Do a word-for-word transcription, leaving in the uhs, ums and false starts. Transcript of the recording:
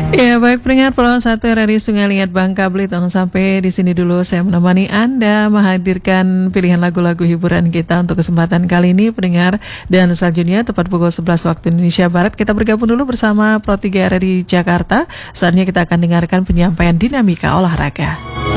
Ya, baik pendengar Pulau Satu R R I Sungai Liat Bangka Belitung, sampai di sini dulu saya menemani Anda menghadirkan pilihan lagu-lagu hiburan kita untuk kesempatan kali ini pendengar, dan selanjutnya tepat pukul sebelas waktu Indonesia Barat kita bergabung dulu bersama Pro tiga R R I Jakarta. Saatnya kita akan dengarkan penyampaian dinamika olahraga.